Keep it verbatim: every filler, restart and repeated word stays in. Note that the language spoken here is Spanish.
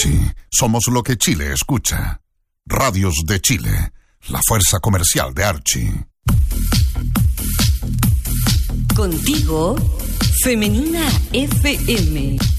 Archie, somos lo que Chile escucha. Radios de Chile, la fuerza comercial de Archie. Contigo, Femenina F M.